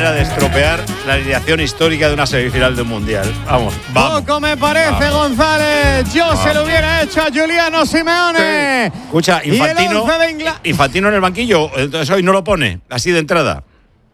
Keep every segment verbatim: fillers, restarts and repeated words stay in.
manera de estropear la alineación histórica de una semifinal de un mundial. Vamos, vamos. Poco me parece, vamos. González. Yo vamos. se lo hubiera hecho a Giuliano Simeone. Sí. Escucha, Infantino, Ingla- Infantino en el banquillo, entonces hoy no lo pone, así de entrada.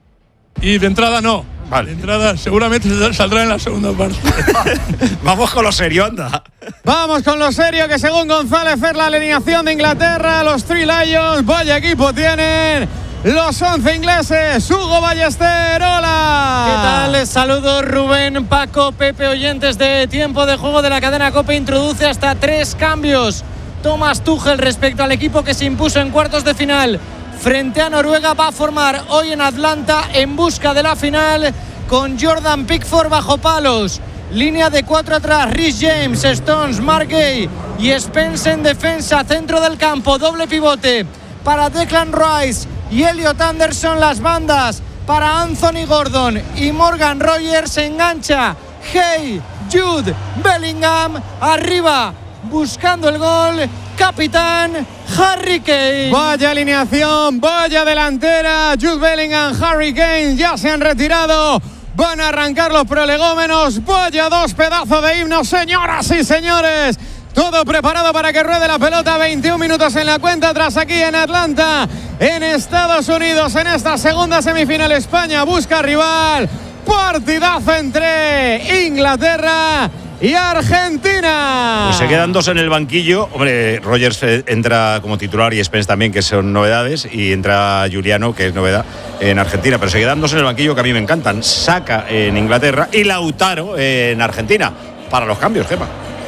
Y de entrada no. Vale. De entrada seguramente saldrá en la segunda parte. Vamos con lo serio, anda. Vamos con lo serio, que según González es la alineación de Inglaterra. Los Three Lions, vaya equipo tienen los once ingleses. Hugo Ballester, hola. ¿Qué tal? Les saludo, Rubén, Paco, Pepe, oyentes de Tiempo de Juego de la cadena COPE. Introduce hasta tres cambios Thomas Tuchel respecto al equipo que se impuso en cuartos de final frente a Noruega. Va a formar hoy en Atlanta en busca de la final con Jordan Pickford bajo palos. Línea de cuatro atrás, Reece James, Stones, Mark Gay y Spence en defensa. Centro del campo, doble pivote para Declan Rice y Elliot Anderson. Las bandas para Anthony Gordon y Morgan Rogers. Se engancha Hey, Jude Bellingham. Arriba, buscando el gol, capitán Harry Kane. Vaya alineación, vaya delantera. Jude Bellingham, Harry Kane ya se han retirado. Van a arrancar los prolegómenos. Vaya dos pedazos de himno, señoras y señores. Todo preparado para que ruede la pelota. veintiún minutos en la cuenta atrás aquí en Atlanta, en Estados Unidos, en esta segunda semifinal. España busca rival. Partidazo entre Inglaterra y Argentina. Pues se quedan dos en el banquillo. Hombre, Rogers entra como titular y Spence también, que son novedades, y entra Giuliano, que es novedad en Argentina. Pero se quedan dos en el banquillo que a mí me encantan. Saka en Inglaterra y Lautaro en Argentina. Para los cambios, Gemma.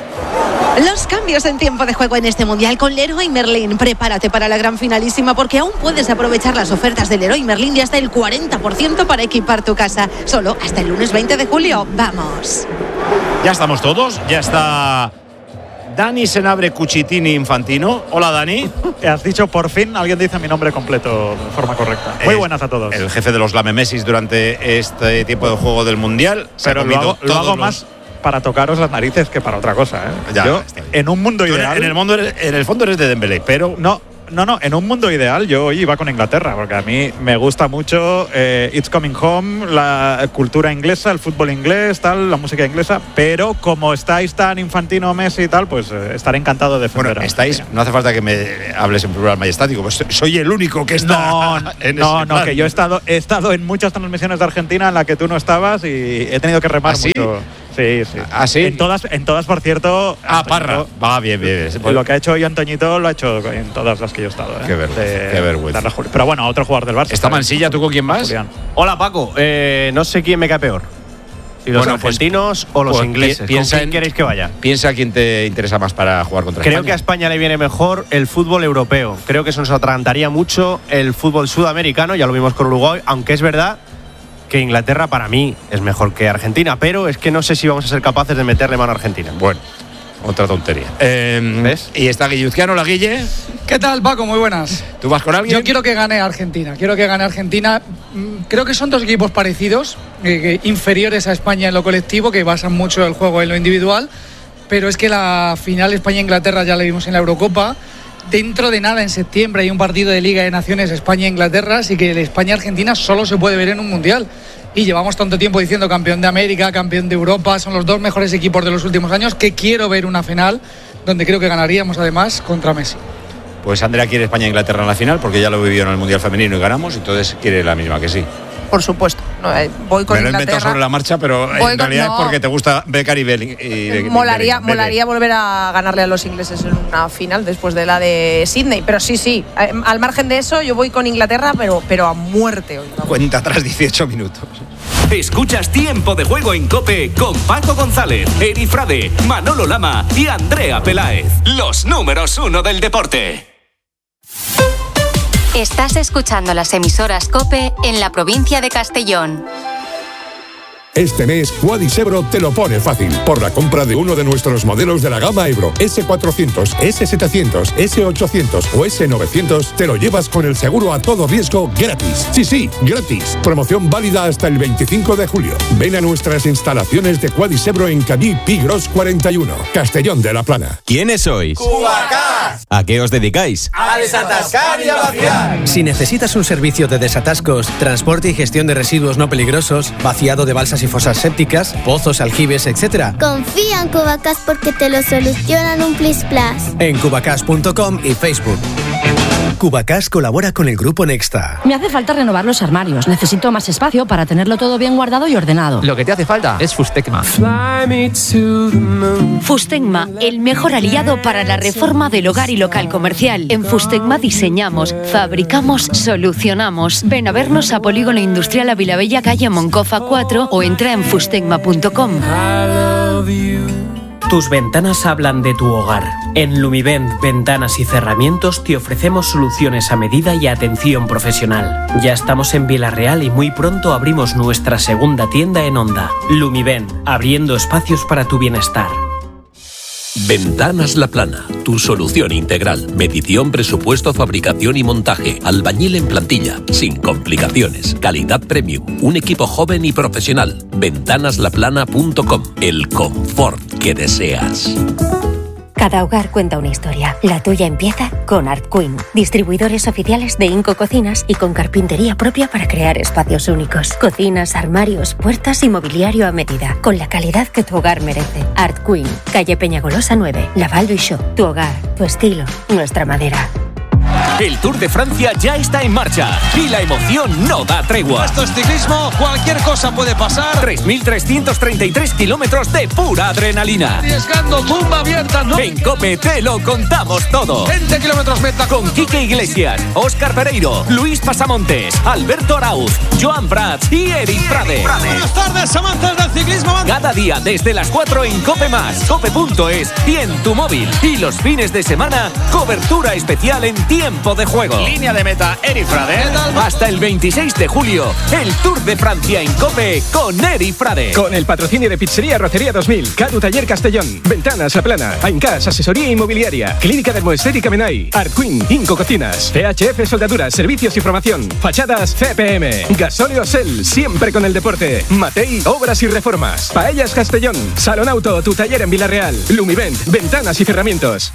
Los cambios en Tiempo de Juego en este Mundial con Leroy Merlin. Prepárate para la gran finalísima, porque aún puedes aprovechar las ofertas de Leroy Merlin de hasta el cuarenta por ciento para equipar tu casa. Solo hasta el lunes veinte de julio. ¡Vamos! Ya estamos todos. Ya está Dani Senabre Cucitini Infantino. Hola, Dani. Has dicho por fin, alguien dice mi nombre completo de forma correcta. Muy buenas a todos. El jefe de los lamemesis durante este tiempo de juego del Mundial. Pero lo hago, lo hago los... más para tocaros las narices que para otra cosa, ¿eh? Ya, yo, en un mundo Tú ideal. En el, mundo, en el fondo eres de Dembélé, pero. No, no, no. En un mundo ideal, yo hoy iba con Inglaterra, porque a mí me gusta mucho eh, It's Coming Home, la cultura inglesa, el fútbol inglés, tal, la música inglesa. Pero como estáis tan Infantino, Messi y tal, pues eh, estaré encantado de defender. Bueno, estáis. No hace falta que me hables en plural majestático, pues soy el único que está. No, en no, ese no, plan. que yo he estado, he estado en muchas transmisiones de Argentina en la que tú no estabas y he tenido que remar ¿Ah, sí? mucho. Sí, sí. ¿Ah, sí? En todas, en todas, por cierto. Ah, Antoñito, Parra. Va, bien, bien. bien. Pues lo que ha hecho hoy Antoñito lo ha hecho en todas las que yo he estado. ¿eh? Qué vergüenza, De, qué vergüenza. de Juli- Pero bueno, otro jugador del Barça. ¿Está Mansilla? ¿Tú con quién vas? Julián. Hola, Paco. Eh, no sé quién me cae peor. Si los Bueno, pues- argentinos o los pues ingleses. pi- piensa ¿Con quién en- queréis que vaya? Piensa a quién te interesa más para jugar contra Creo España. que a España le viene mejor el fútbol europeo. Creo que eso nos atragantaría mucho el fútbol sudamericano. Ya lo vimos con Uruguay, aunque es verdad que Inglaterra para mí es mejor que Argentina, pero es que no sé si vamos a ser capaces de meterle mano a Argentina. Bueno, otra tontería. Eh, ¿Ves? Y está Guilluzquiano, la Guille. ¿Qué tal, Paco? Muy buenas. ¿Tú vas con alguien? Yo quiero que gane Argentina. Quiero que gane Argentina. Mm, Creo que son dos equipos parecidos, eh, que inferiores a España en lo colectivo, que basan mucho el juego en lo individual. Pero es que la final España-Inglaterra ya la vimos en la Eurocopa. Dentro de nada, en septiembre, hay un partido de Liga de Naciones España-Inglaterra, así que el España-Argentina solo se puede ver en un mundial. Y llevamos tanto tiempo diciendo campeón de América, campeón de Europa, son los dos mejores equipos de los últimos años, que quiero ver una final donde creo que ganaríamos además contra Messi. Pues Andrea quiere España-Inglaterra en la final porque ya lo vivió en el Mundial Femenino y ganamos, entonces quiere la misma, que sí. Por supuesto. No, eh, voy con Me lo he Inglaterra. inventado sobre la marcha, pero Voy en con- realidad no. es porque te gusta Becker y Belling. Y, Molaría, Belling- molaría volver a ganarle a los ingleses en una final después de la de Sydney. Pero sí, sí. eh, Al margen de eso, yo voy con Inglaterra, pero, pero a muerte hoy. Vamos. Cuenta atrás dieciocho minutos. Escuchas Tiempo de Juego en COPE con Paco González, Eri Frade, Manolo Lama y Andrea Peláez. Los números uno del deporte. Estás escuchando las emisoras COPE en la provincia de Castellón. Este mes, Quadis Ebro te lo pone fácil. Por la compra de uno de nuestros modelos de la gama Ebro, ese cuatrocientos, ese setecientos, ese ochocientos o ese novecientos, te lo llevas con el seguro a todo riesgo gratis. Sí, sí, gratis. Promoción válida hasta el veinticinco de julio. Ven a nuestras instalaciones de Quadis Ebro en Cadí Pigros cuarenta y uno, Castellón de la Plana. ¿Quiénes sois? Cubacás. ¿A qué os dedicáis? A desatascar y a vaciar. Si necesitas un servicio de desatascos, transporte y gestión de residuos no peligrosos, vaciado de balsas y fosas sépticas, pozos, aljibes, etcétera, confía en Cubacás porque te lo solucionan un plis plas. En cubacás punto com y Facebook. Cubacás colabora con el Grupo Nexta. Me hace falta renovar los armarios. Necesito más espacio para tenerlo todo bien guardado y ordenado. Lo que te hace falta es Fustecma. Fustecma, el mejor aliado para la reforma del hogar y local comercial. En Fustecma diseñamos, fabricamos, solucionamos. Ven a vernos a Polígono Industrial Avilabella, calle Moncofa cuatro o entra en fustecma punto com. Tus ventanas hablan de tu hogar. En Lumivent Ventanas y Cerramientos te ofrecemos soluciones a medida y atención profesional. Ya estamos en Villarreal y muy pronto abrimos nuestra segunda tienda en Onda. Lumivent, abriendo espacios para tu bienestar. Ventanas La Plana, tu solución integral. Medición, presupuesto, fabricación y montaje. Albañil en plantilla, sin complicaciones. Calidad premium. Un equipo joven y profesional. ventanas la plana punto com. El confort que deseas. Cada hogar cuenta una historia. La tuya empieza con Art Queen, distribuidores oficiales de Inco Cocinas y con carpintería propia para crear espacios únicos. Cocinas, armarios, puertas y mobiliario a medida, con la calidad que tu hogar merece. Art Queen, calle Peñagolosa nueve, Laval du Choix. Tu hogar, tu estilo, nuestra madera. El Tour de Francia ya está en marcha y la emoción no da tregua. Esto es ciclismo, cualquier cosa puede pasar. tres mil trescientos treinta y tres kilómetros de pura adrenalina. Arriesgando, tumba abierta, no. En COPE te lo contamos todo. veinte kilómetros meta. Con Quique Iglesias, Óscar Pereiro, Luis Pasamontes, Alberto Arauz, Joan Prats y Eric Frade. Buenas tardes, amantes del ciclismo. Cada día desde las cuatro en COPE más, cope punto es y en tu móvil. Y los fines de semana, cobertura especial en tiempo de juego. Línea de meta, Eric Frade. Hasta el veintiséis de julio, el Tour de Francia en COPE con Eric Frade. Con el patrocinio de Pizzería Rocería dos mil, Cadu Taller Castellón, Ventanas La Plana, Aincas Asesoría Inmobiliaria, Clínica Dermoestética Menai, Art Queen, Inco Cocinas, C H F Soldaduras, Servicios y Formación, Fachadas C P M, Gasóleo Sel, siempre con el deporte, Matei, Obras y Reformas, Paellas Castellón, Salón Auto, tu taller en Villarreal, Lumivent, Ventanas y Cerramientos.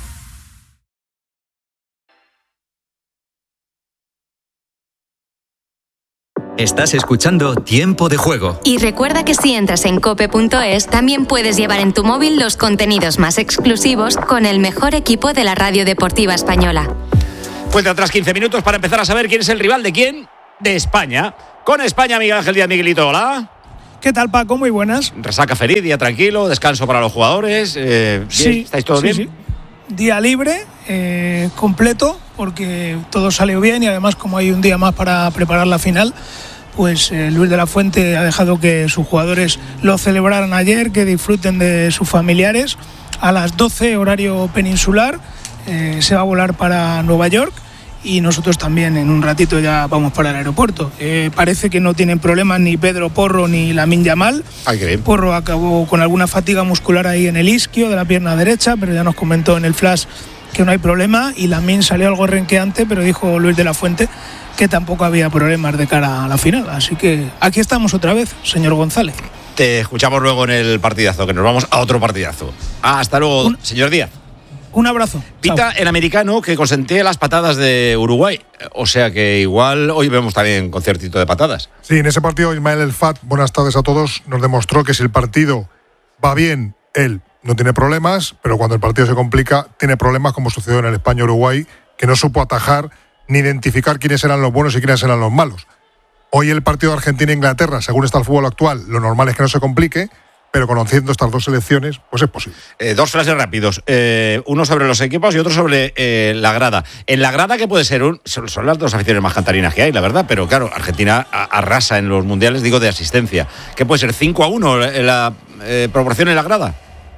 Estás escuchando Tiempo de Juego. Y recuerda que si entras en cope punto es, también puedes llevar en tu móvil los contenidos más exclusivos con el mejor equipo de la radio deportiva española. Cuenta atrás quince minutos para empezar a saber quién es el rival de quién. De España. Con España, Miguel Ángel Díaz. Miguelito, hola. ¿Qué tal, Paco? Muy buenas. Resaca feliz, día tranquilo, descanso para los jugadores. Eh, sí, ¿Estáis todos sí, bien? Sí. Día libre, eh, completo, porque todo salió bien y además como hay un día más para preparar la final, pues eh, Luis de la Fuente ha dejado que sus jugadores lo celebraran ayer, que disfruten de sus familiares. A las doce, horario peninsular, eh, se va a volar para Nueva York y nosotros también en un ratito ya vamos para el aeropuerto. Eh, parece que no tienen problemas ni Pedro Porro ni Lamine Yamal. Ay, qué bien. Porro acabó con alguna fatiga muscular ahí en el isquio de la pierna derecha, pero ya nos comentó en el flash que no hay problema, y Lamine salió algo renqueante, pero dijo Luis de la Fuente que tampoco había problemas de cara a la final. Así que aquí estamos otra vez, señor González. Te escuchamos luego en el partidazo, que nos vamos a otro partidazo. Ah, hasta luego, un, señor Díaz. Un abrazo. Pita Chao. El americano que consentía las patadas de Uruguay. O sea que igual hoy vemos también conciertito de patadas. Sí, en ese partido Ismael El Fat, buenas tardes a todos, nos demostró que si el partido va bien, él no tiene problemas, pero cuando el partido se complica, tiene problemas, como sucedió en el España-Uruguay, que no supo atajar ni identificar quiénes eran los buenos y quiénes eran los malos. Hoy el partido de Argentina-Inglaterra, según está el fútbol actual, lo normal es que no se complique, pero conociendo estas dos selecciones, pues es posible. Eh, dos frases rápidos, eh, uno sobre los equipos y otro sobre eh, la grada. En la grada, que puede ser, un, son, son las dos aficiones más cantarinas que hay, la verdad, pero claro, Argentina arrasa en los mundiales, digo, de asistencia. ¿Qué puede ser, cinco a uno la eh, proporción en la grada?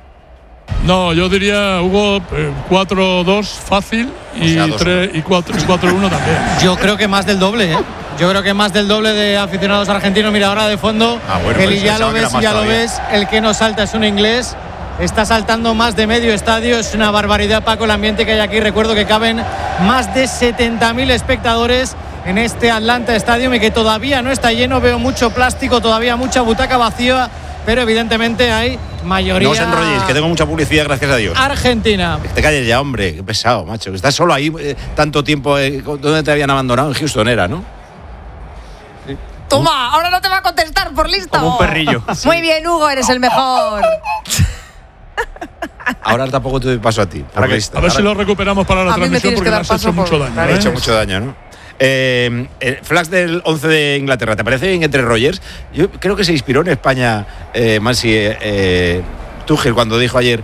No, yo diría, Hugo, eh, cuatro dos fácil y, o sea, tres, y cuatro uno también. Yo creo que más del doble, ¿eh? Yo creo que más del doble de aficionados argentinos. Mira, ahora de fondo, ah, bueno, el pues ya lo ves, ya todavía. lo ves. El que no salta es un inglés. Está saltando más de medio estadio. Es una barbaridad, Paco, el ambiente que hay aquí. Recuerdo que caben más de setenta mil espectadores en este Atlanta Stadium y que todavía no está lleno. Veo mucho plástico, todavía mucha butaca vacía, pero evidentemente hay mayoría. No os enrolléis, que tengo mucha publicidad, gracias a Dios. Argentina. Que te calles ya, hombre, qué pesado, macho. Que estás solo ahí eh, tanto tiempo. Eh, ¿Dónde te habían abandonado? En Houston era, ¿no? Sí. Toma, ahora no te va a contestar por listo. Como un perrillo. Muy bien, Hugo, eres el mejor. Ahora tampoco te doy paso a ti. A ver, a ver si lo recuperamos para la transmisión porque le has hecho mucho daño. Me ha hecho mucho daño, ¿no? Eh, el flash del once de Inglaterra, ¿te parece bien entre Rodgers? Yo creo que se inspiró en España eh, Mansi eh, Tuchel cuando dijo ayer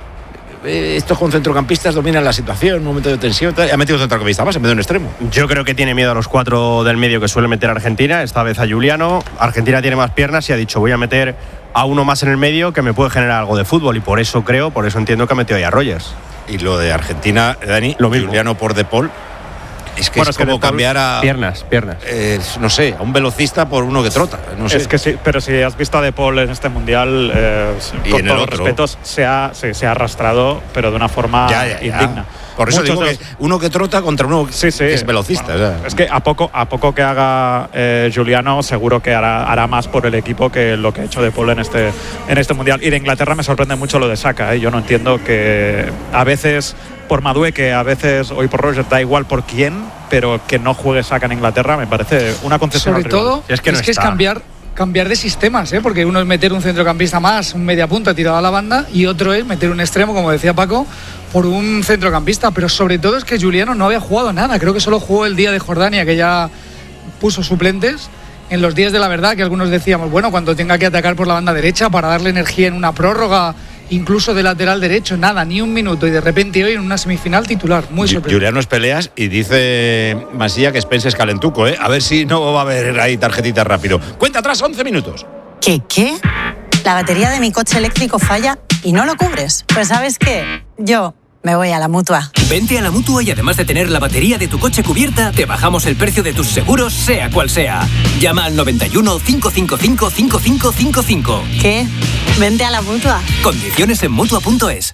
eh, estos con centrocampistas dominan la situación, un momento de tensión, ha metido un centrocampista más en vez de un extremo. Yo creo que tiene miedo a los cuatro del medio que suele meter Argentina, esta vez a Juliano. Argentina tiene más piernas y ha dicho voy a meter a uno más en el medio que me puede generar algo de fútbol y por eso creo, por eso entiendo que ha metido ahí a Rodgers. Y lo de Argentina, Dani, lo mismo. Juliano por De Paul. Es que bueno, es, es que como cambiar a. Piernas, piernas. Eh, no sé, a un velocista por uno que trota. No sé. Es que sí, pero si has visto a De Paul en este mundial, eh, y con en todos el los otro. respetos, se ha, se, se ha arrastrado, pero de una forma ya, ya, ya. indigna. Por eso Muchos digo de que los... uno que trota contra uno sí, sí. que es velocista. Bueno, o sea. Es que a poco, a poco que haga eh, Juliano, seguro que hará, hará más por el equipo que lo que ha hecho De Paul en este, en este mundial. Y de Inglaterra me sorprende mucho lo de Saka. ¿eh? Yo no entiendo que a veces por Madueque, a veces hoy por Rodgers, da igual por quién, pero que no juegue Saka en Inglaterra me parece una concesión. Sobre todo, es que, no es, que es cambiar, cambiar de sistemas, ¿eh? Porque uno es meter un centrocampista más, un media punta tirado a la banda, y otro es meter un extremo, como decía Paco, por un centrocampista. Pero sobre todo es que Juliano no había jugado nada, creo que solo jugó el día de Jordania, que ya puso suplentes. En los días de la verdad, que algunos decíamos, bueno, cuando tenga que atacar por la banda derecha para darle energía en una prórroga, incluso de lateral derecho, nada, ni un minuto, y de repente hoy en una semifinal titular, muy sorprendente. Juliano es peleas y dice Masía que Spence es calentuco, ¿eh? A ver si no va a haber ahí tarjetita rápido. Cuenta atrás, once minutos. ¿Qué, qué? La batería de mi coche eléctrico falla y no lo cubres. Pues ¿sabes qué? Yo me voy a la Mutua. Vente a la Mutua y además de tener la batería de tu coche cubierta, te bajamos el precio de tus seguros, sea cual sea. Llama al noventa y uno, cinco cinco cinco, cinco cinco cinco cinco. ¿Qué? Vente a la Mutua. Condiciones en Mutua punto es.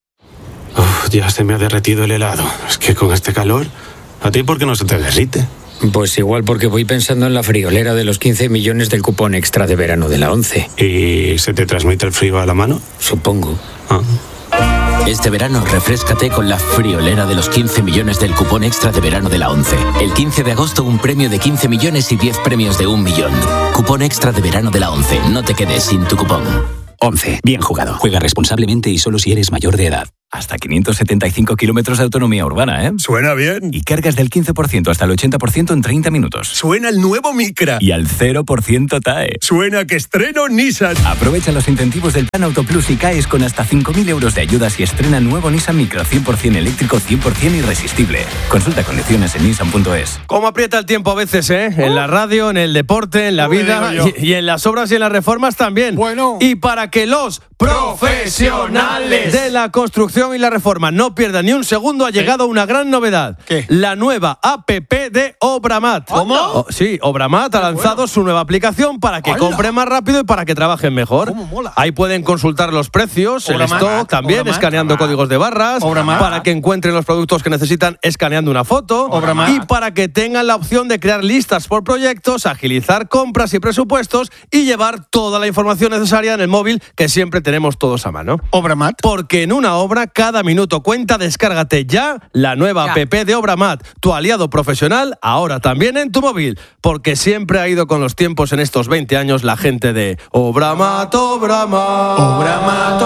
Uf, ya se me ha derretido el helado. Es que con este calor, ¿a ti por qué no se te derrite? Pues igual porque voy pensando en la friolera de los quince millones del cupón extra de verano de la ONCE. ¿Y se te transmite el frío a la mano? Supongo. Ah. Este verano refréscate con la friolera de los quince millones del cupón extra de verano de la ONCE. El quince de agosto un premio de quince millones y diez premios de un millón. Cupón extra de verano de la ONCE. No te quedes sin tu cupón. ONCE. Bien jugado. Juega responsablemente y solo si eres mayor de edad. Hasta quinientos setenta y cinco kilómetros de autonomía urbana, ¿eh? Suena bien. Y cargas del quince por ciento hasta el ochenta por ciento en treinta minutos. Suena el nuevo Micra. Y al cero por ciento T A E. Suena que estreno Nissan. Aprovecha los incentivos del Plan Auto Plus y caes con hasta cinco mil euros de ayudas y estrena nuevo Nissan Micra cien por ciento eléctrico, cien por ciento irresistible. Consulta condiciones en nissan punto es. Cómo aprieta el tiempo a veces, ¿eh? En la radio, en el deporte, en la Uy, vida y, y en las obras y en las reformas también. Bueno. Y para que los profesionales de la construcción y la reforma no pierdan ni un segundo, ha llegado una gran novedad. ¿Qué? La nueva app de Obramat. ¿Cómo? Oh, sí, Obramat ha lanzado bueno. su nueva aplicación para que ¡Hala! compren más rápido y para que trabajen mejor. ¿Cómo mola? Ahí pueden consultar los precios, Obramat, el stock también, Obramat, escaneando Obramat. códigos de barras, Obramat. para que encuentren los productos que necesitan escaneando una foto Obramat. y para que tengan la opción de crear listas por proyectos, agilizar compras y presupuestos y llevar toda la información necesaria en el móvil que siempre tenemos todos a mano. Obramat. Porque en una obra cada minuto cuenta. Descárgate ya la nueva ya. app de Obramat, tu aliado profesional, ahora también en tu móvil, porque siempre ha ido con los tiempos en estos veinte años la gente de Obramat, Obramat, Obramat,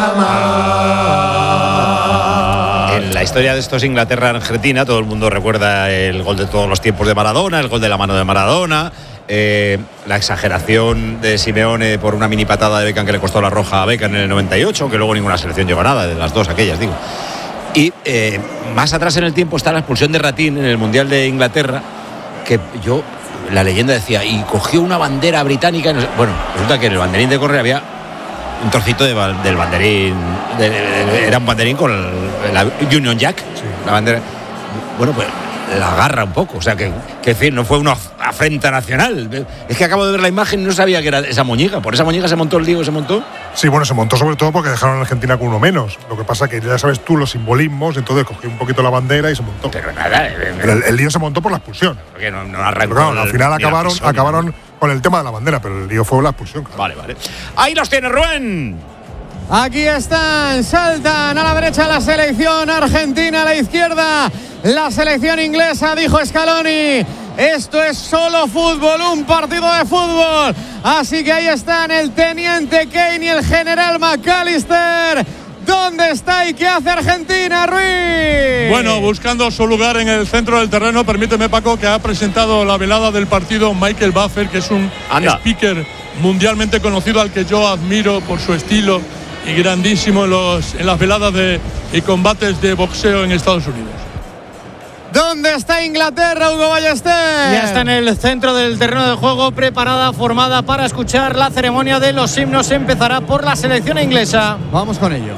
Obramat. En la historia de estos Inglaterra-Argentina, todo el mundo recuerda el gol de todos los tiempos de Maradona, el gol de la mano de Maradona. Eh, la exageración de Simeone por una mini patada de Beckham que le costó la roja a Beckham en el noventa y ocho, que luego ninguna selección llegó a nada, de las dos aquellas, digo. Y eh, más atrás en el tiempo está la expulsión de Ratín en el Mundial de Inglaterra, que yo, la leyenda decía, y cogió una bandera británica. No sé, bueno, resulta que en el banderín de córner había un trocito de, del banderín, de, de, de, era un banderín con el, la Union Jack, sí. la bandera. Bueno, pues la agarra un poco. O sea, que, que decir, no fue una afrenta nacional. Es que acabo de ver la imagen y no sabía que era esa moñiga. ¿Por esa moñiga se montó el lío, se montó? Sí, bueno, se montó sobre todo porque dejaron a Argentina con uno menos. Lo que pasa que ya sabes tú los simbolismos, entonces cogí un poquito la bandera y se montó. Pero nada. Eh, Pero el, el lío se montó por la expulsión. Porque no, no arrancó. Claro, al final acabaron, pisón, acabaron ¿no? con el tema de la bandera, pero el lío fue la expulsión. Claro. Vale, vale. Ahí los tiene Rubén. Aquí están, saltan a la derecha la selección argentina, a la izquierda la selección inglesa, dijo Scaloni. Esto es solo fútbol, un partido de fútbol. Así que ahí están el teniente Kane y el general McAllister. ¿Dónde está y qué hace Argentina, Ruiz? Bueno, buscando su lugar en el centro del terreno. Permíteme, Paco, que ha presentado la velada del partido Michael Buffer, que es un Anda. speaker mundialmente conocido al que yo admiro por su estilo y grandísimo en, los, en las veladas de, y combates de boxeo en Estados Unidos. ¿Dónde está Inglaterra, Hugo Ballester? Ya está en el centro del terreno de juego, preparada, formada para escuchar la ceremonia de los himnos. Empezará por la selección inglesa. Vamos con ello.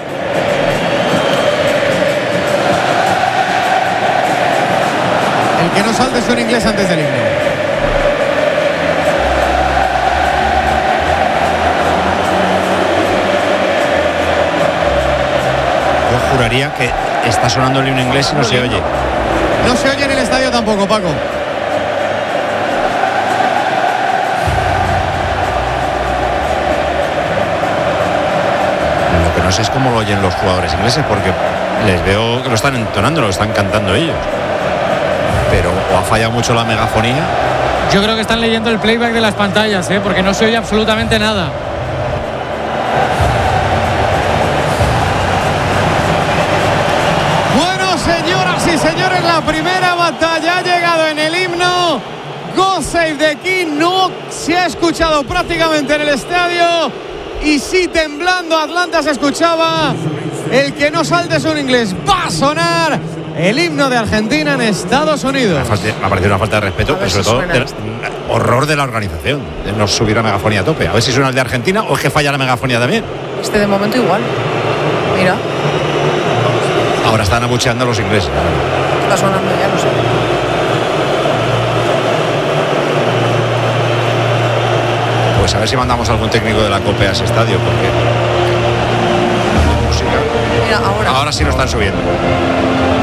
El que no salte es un inglés antes del himno. Yo juraría que está sonando el himno inglés y no se oye. No se oye en el estadio tampoco, Paco. Lo que no sé es cómo lo oyen los jugadores ingleses, porque les veo que lo están entonando, lo están cantando ellos. Pero o ha fallado mucho la megafonía. Yo creo que están leyendo el playback de las pantallas, ¿eh? Porque no se oye absolutamente nada. Señoras y señores, la primera batalla ha llegado en el himno. God Save the King. No se ha escuchado prácticamente en el estadio. Y sí, temblando Atlanta se escuchaba. El que no salte es un inglés. Va a sonar el himno de Argentina en Estados Unidos. Me ha parecido una falta de respeto, pero sobre todo de, horror de la organización, de no subir la megafonía a tope. A ver si suena el de Argentina o es que falla la megafonía también. Este de momento igual. Mira. Ahora están abucheando a los ingleses. Está sonando ya, no sé. Pues a ver si mandamos a algún técnico de la COPE a ese estadio, porque música. Mira, ahora. Ahora sí lo están subiendo.